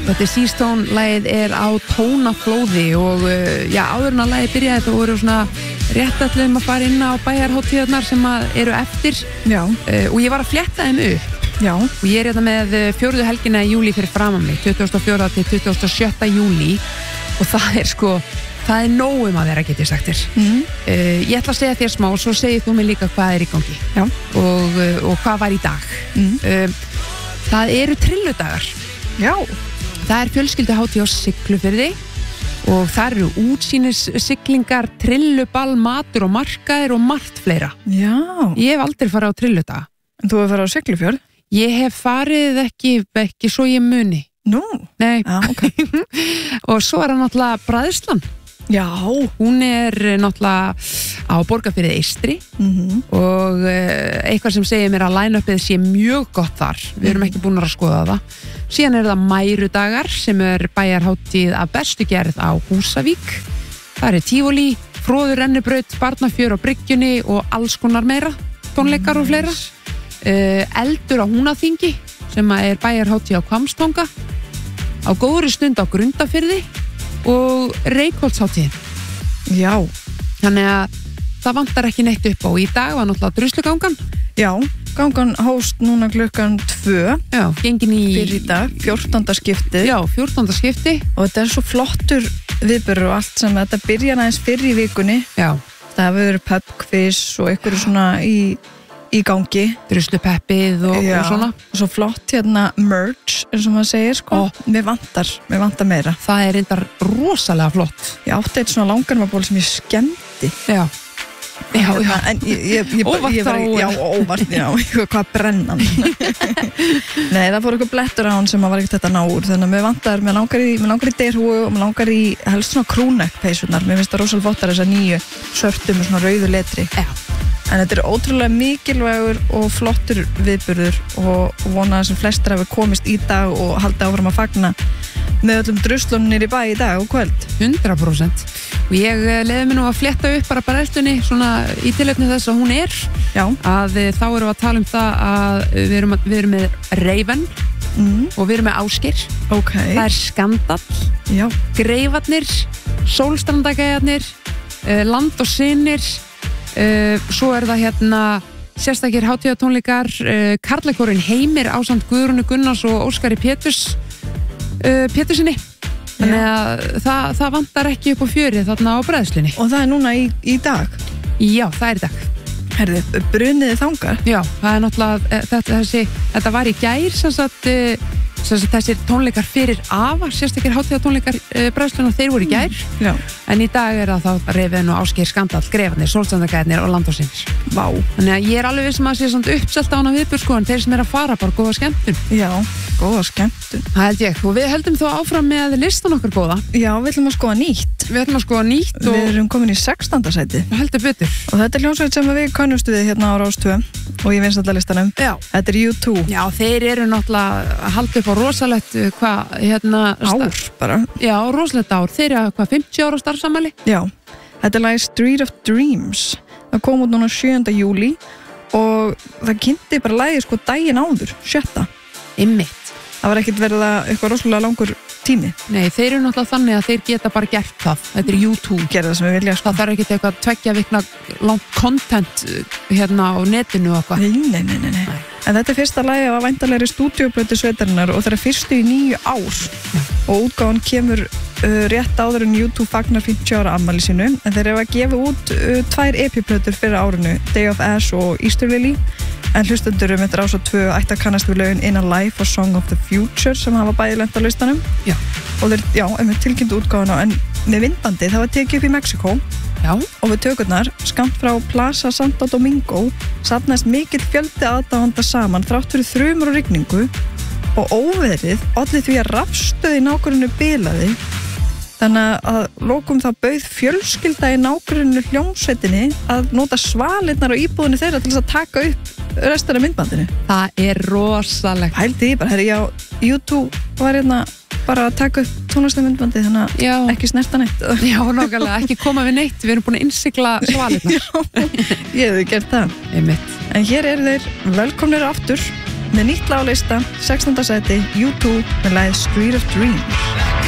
Þetta Seastone-lagið á tónaflóði og áður en að lagið byrjaði þetta voru svona réttallum að fara inn á bæjarhátíðarnar sem eru eftir og ég var að fletta þeim upp og ég hérna með 4. helgina í júlí fyrir framan mig 24. til 27. júlí og það er nóg að vera, get ég sagt þér. Ég ætla að segja þér smá og svo segir þú mig líka hvað í gangi og hvað var í dag. Það eru trilludagar. Það fjölskylduhátíð á Siglufirði og það eru útsýnissiglingar, trilluball, matur og markaðir og margt fleira. Ég hef aldrei farið á trilludaga. En þú hefur farið á Siglufjörð? Ég hef farið ekki svo ég muni. Nei. Okay. Og svo það náttúrulega bræðslan. Hún náttúrulega á Borgarfirði Eystri og eitthvað sem segir mér að line-upið sé mjög gott þar. Við erum ekki búin að skoða það. Síðan það Mærudagar sem bæjarhátíð af bestu gerð á Húsavík. Það Tívolí, Fróður rennibraut, barnafjör á Bryggjunni og alls konar meira, tónleikar og fleira. Eldur á Húnaþingi sem bæjarhátíð á Hvammstanga. Á góðri stund á Grundarfirði og Reykholtshátíðin. Þannig að það vantar ekki neitt upp á. Í dag var náttúrulega druslugangan. Gangan hóst núna klukkan 2. Gengin fyrir í dag, 14. skipti. 14. skipti. Og þetta svo flottur viðburður og allt sem þetta byrjar aðeins fyrir í vikunni. Það hefur verið pubquiz og einhverju svona í gangi. Druslupeppið og svona. Og svo flott merch, eins og maður segir, Mér vantar meira. Það reyndar rosalega flott. Ég átti eitt svona langarmaból sem ég skemmti. En óvart, hvað brennan. Nei, það fór eitthvað blettur á hann sem var ekkert þetta ná úr. Þannig að mér langar í derhúu og mér langar í helst svona krúnekkpeysurnar. Mér finnst það rosalega flottar þessar nýju svörtu með svona rauðu letri. En þetta ótrúlega mikilvægur og flottur viðburður og vona að sem flestir hafi komist í dag og haldi áfram að fagna með öllum druslunum niður í bæ í dag og kvöld. 100%. Og ég leiði mig nú að fletta upp bara bræðslunni svona í tilefni þess að hún að þá erum við að tala um það að við erum með Raven og við erum með Ásgeir. Það Skandall, Greifarnir, Sólstrandagæjarnir, Land og Synir. Svo það sérstakir hátíðatónleikar, karlakórinn Heimir ásamt Guðrúnu Gunnars og Óskari Pétursinni. Þannig að það vantar ekki upp á fjörið þarna á bræðslunni. Og það núna í dag? Já, það í dag. Herðu, bruniði þangað? Já, það náttúrulega þetta var í gær þessir tónleikar fyrir afa, sérstakir hátíðatónleikar bræðsluna, þeir voru í gær. En í dag það þá Raven og Ásgeir, Skandall, Greifarnir, Sólstrandagæjarnir og Land og Synir. Þannig að ég alveg viss að sé svona uppselt á hana viðburð, en þeir sem að fara bara góða skemmtun. Góða skemmtun. Það held ég. Og við höldum þó áfram með listan okkar góða. Við ætlum að skoða nýtt. Við erum komin í 16. sæti. Heldur betur. Og þetta hljómsveit sem við kannumst við hérna á Rás 2 og ég vinst alltaf listanum. Þetta U2. Já, þeir eru náttúrulega að halda upp á rosalegt ár bara. Já, rosalegt ár. Þeir eru 50 ára starfsamæli. Þetta lagi Street of Dreams. Það kom út núna 7. júlí og það kynnti bara lagi daginn áður, 7. Einmitt. Það var ekkert verið eitthvað rosalega langur tími. Nei, þeir eru náttúrulega þannig að þeir geta bara gert það. Þetta U2. Gera það sem við vilja. Það þarf ekkert eitthvað 2 vikna langt content á netinu og eitthvað. Nei. En þetta fyrsta lagi af væntanlegri stúdíóplötu sveitarinnar og það fyrstu í 9 ár. Og útgáfan kemur rétt áður en U2 fagnar 50 ára afmæli sínu. En þeir eru að gefa út 2 EP-plötur fyrir árinu, Day of Ash og Easter Lily. En hlustendur eftir Rás 2 ætti að kannast við lögin In a Life og Song of the Future sem hafa bæði lent á listanum. Og þeir tilkynntu útgáfuna, en með myndbandi það var tekið upp í Mexíkó. Og við tökurnar, skammt frá Plaza Santo Domingo, safnaðist mikill fjöldi aðdáenda saman þrátt fyrir þrumur og rigningu og óveðrið olli því að rafstöð í nágrunnu bilaði. Þannig að lokum það bauð fjölskylda í nágrunnu hljómsveitinni að nota svalirnar á íbúðinni þeirra til þess að taka upp restina af myndbandinu. Það rosalegt. Hældi ég bara, U2 var bara að taka upp tónlistamyndbandi, þannig að ekki snerta neitt. Já, nákvæmlega, ekki koma við neitt. Við erum búin að innsigla svalirnar. Ég hefði gert það. Einmitt. En hér eru þeir velkomnir aftur Með nýtt lag á lista, 16. sæti, U2 með lagið Street of Dreams.